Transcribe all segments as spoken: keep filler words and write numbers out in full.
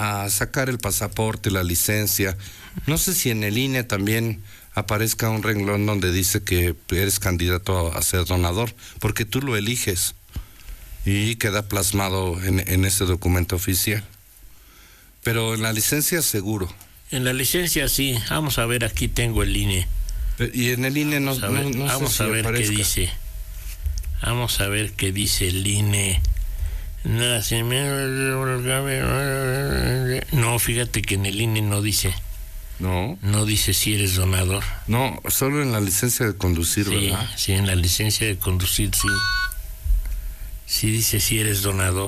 a sacar el pasaporte, la licencia. No sé si en el I N E también aparezca un renglón donde dice que eres candidato a ser donador, porque tú lo eliges y queda plasmado en, en ese documento oficial. Pero en la licencia seguro. En la licencia sí. Vamos a ver, aquí tengo el I N E. Y en el I N E no, vamos a ver, no, no vamos sé si a ver aparezca. qué dice. Vamos a ver qué dice el I N E. No, fíjate que en el I N E no dice. No. No dice si eres donador. No, solo en la licencia de conducir, sí, ¿verdad? Sí, en la licencia de conducir, sí. Sí dice si eres donador.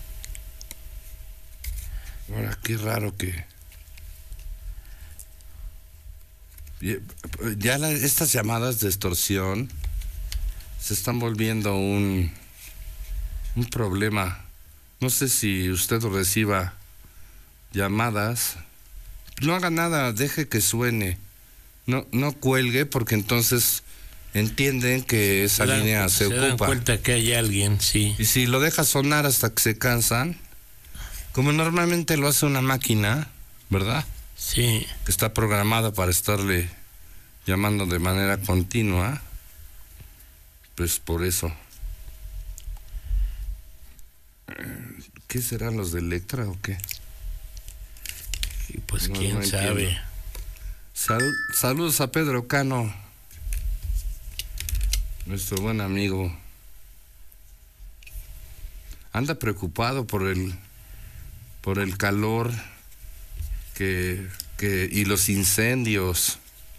Ahora, qué raro que... Ya la, estas llamadas de extorsión se están volviendo un, un problema. No sé si usted reciba llamadas. No haga nada, deje que suene. No, no cuelgue, porque entonces entienden que esa se dan, línea se, se ocupa. Se dan cuenta que hay alguien, sí. Y si lo deja sonar hasta que se cansan, como normalmente lo hace una máquina, ¿verdad? Sí. Que está programada para estarle llamando de manera continua, pues por eso. ¿Qué serán los de Electra o qué? Y pues no, quién no sabe. Sal, saludos a Pedro Cano, nuestro buen amigo. Anda preocupado por el por el calor que, que y los incendios,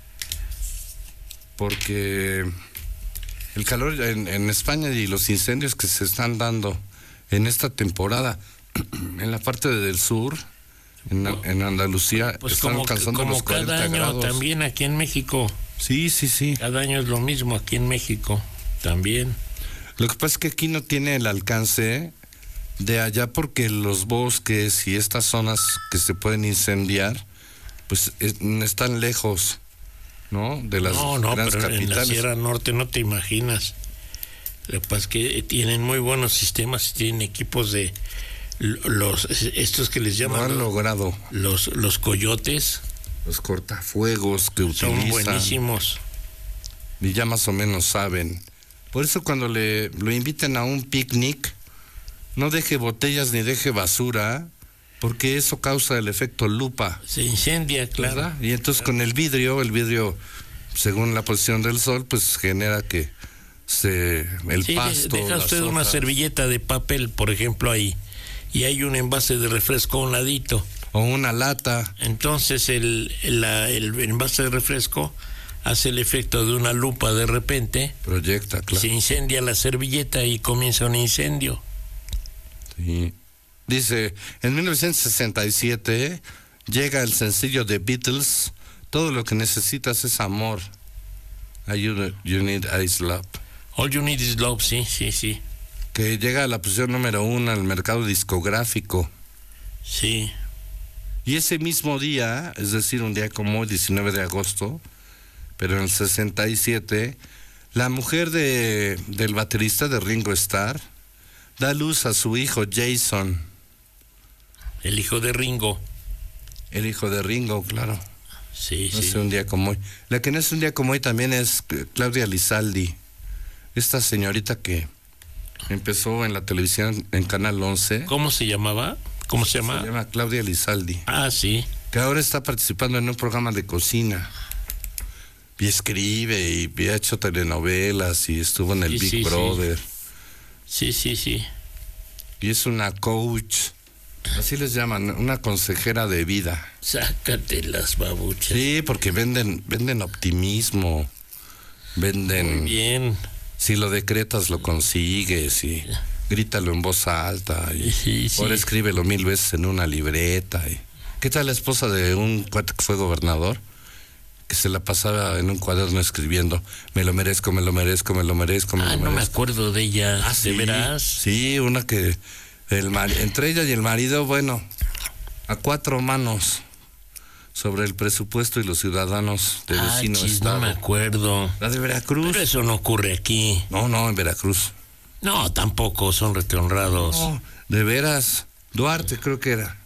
porque el calor en, en España y los incendios que se están dando en esta temporada en la parte del sur, en, en Andalucía, pues están como, alcanzando como los cuarenta cada año grados. También aquí en México. Sí, sí, sí. Cada año es lo mismo aquí en México también. Lo que pasa es que aquí no tiene el alcance de allá, porque los bosques y estas zonas que se pueden incendiar, pues es, están lejos, ¿no? De las no, no, grandes pero capitales. En la Sierra Norte no te imaginas. Lo que pasa es que tienen muy buenos sistemas, tienen equipos de los estos que les llaman. Lo han los, logrado. Los, los coyotes. Los cortafuegos que son utilizan. Son buenísimos. Y ya más o menos saben. Por eso cuando le lo inviten a un picnic, no deje botellas ni deje basura, porque eso causa el efecto lupa. Se incendia, claro. ¿Verdad? Y entonces con el vidrio, el vidrio, según la posición del sol, pues genera que se el sí, pasto. Deja usted una hojas. servilleta de papel, por ejemplo, ahí, y hay un envase de refresco a un ladito. O una lata. Entonces el, el, la, el envase de refresco hace el efecto de una lupa de repente. Proyecta, claro. Se incendia la servilleta y comienza un incendio. Sí. Dice, en mil novecientos sesenta y siete llega el sencillo de Beatles, Todo lo que necesitas es amor. You, you need is love. All you need is love, sí, sí, sí. Que llega a la posición número uno al mercado discográfico. Sí. Y ese mismo día, es decir, un día como hoy, diecinueve de agosto, pero en el sesenta y siete, la mujer de, del baterista de Ringo Starr da luz a su hijo Jason. El hijo de Ringo. El hijo de Ringo, claro. Sí, no sí. sé, un día como hoy. La que no es un día como hoy también es Claudia Lizaldi. Esta señorita que empezó en la televisión en Canal once. ¿Cómo se llamaba? ¿Cómo se llama? Se llama Claudia Lizaldi. Ah, sí. Que ahora está participando en un programa de cocina. Y escribe y ha hecho telenovelas y estuvo en el sí, Big sí, Brother. Sí, sí, sí. Y es una coach, así les llaman, una consejera de vida. Sácate las babuchas. Sí, porque venden, venden optimismo, venden... Muy bien. Si lo decretas lo consigues y grítalo en voz alta y sí, sí. ahora escríbelo mil veces en una libreta. Y... ¿Qué tal la esposa de un cuate que fue gobernador? Que se la pasaba en un cuaderno escribiendo, me lo merezco, me lo merezco, me lo merezco, me ah, lo no merezco. me acuerdo de ella, ah, ¿de sí, veras? Sí, una que el mar... entre ella y el marido, bueno, a cuatro manos sobre el presupuesto y los ciudadanos de ah, vecino chis, estado. No me acuerdo. La de Veracruz. Pero eso no ocurre aquí. No, no, en Veracruz. No, tampoco, son retehonrados. No, de veras, Duarte creo que era.